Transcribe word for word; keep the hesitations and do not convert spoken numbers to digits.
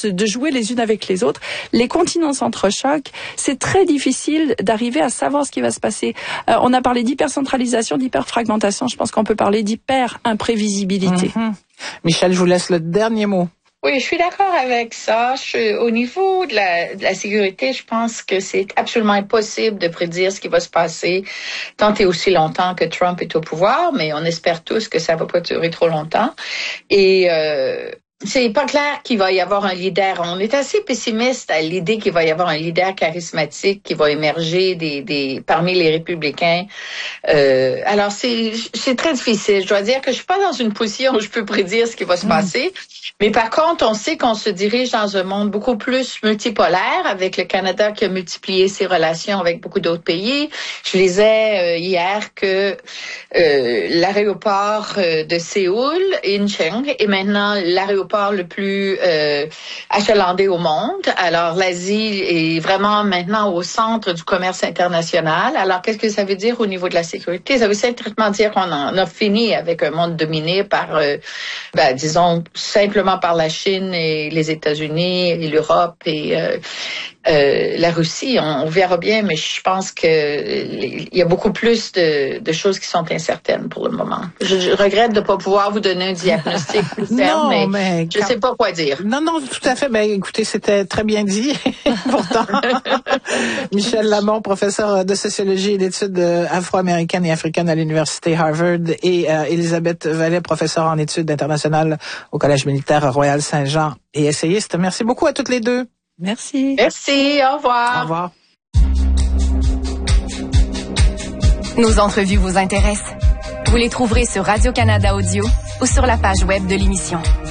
de, de jouer les unes avec les autres. Les continents s'entrechoquent. C'est très difficile d'arriver à savoir ce qui va se passer. Euh, on a parlé d'hypercentralisation, d'hyperfragmentation. Je pense qu'on peut parler d'hyper-imprévisibilité. Mm-hmm. Michel, je vous laisse le dernier mot. Oui, je suis d'accord avec ça. Je, au niveau de la, de la sécurité, je pense que c'est absolument impossible de prédire ce qui va se passer tant et aussi longtemps que Trump est au pouvoir, mais on espère tous que ça va pas durer trop longtemps. Et euh, c'est pas clair qu'il va y avoir un leader. On est assez pessimiste à l'idée qu'il va y avoir un leader charismatique qui va émerger des, des parmi les républicains. Euh, alors c'est c'est très difficile. Je dois dire que je suis pas dans une position où je peux prédire ce qui va se mmh. passer. Mais par contre, on sait qu'on se dirige dans un monde beaucoup plus multipolaire, avec le Canada qui a multiplié ses relations avec beaucoup d'autres pays. Je lisais euh, hier que euh, l'aéroport euh, de Séoul, Incheon, est maintenant l'aéroport le plus euh, achalandé au monde. Alors, l'Asie est vraiment maintenant au centre du commerce international. Alors, qu'est-ce que ça veut dire au niveau de la sécurité? Ça veut simplement dire qu'on en a fini avec un monde dominé par, euh, ben, disons, simplement par la Chine et les États-Unis et l'Europe et euh, euh, la Russie. On, on verra bien, mais je pense que il y a beaucoup plus de, de choses qui sont incertaines pour le moment. Je, je regrette de ne pas pouvoir vous donner un diagnostic plus ferme, mais, mais je ne sais pas quoi dire. Non, non, tout à fait. Ben, écoutez, c'était très bien dit. Pourtant, Michel Lamont, professeur de sociologie et d'études afro-américaines et africaines à l'université Harvard, et euh, Elisabeth Vallet, professeure en études internationales au Collège militaire Royal Saint-Jean et essayiste. Merci beaucoup à toutes les deux. Merci. Merci. Au revoir. Au revoir. Nos entrevues vous intéressent? Vous les trouverez sur Radio-Canada Audio ou sur la page web de l'émission.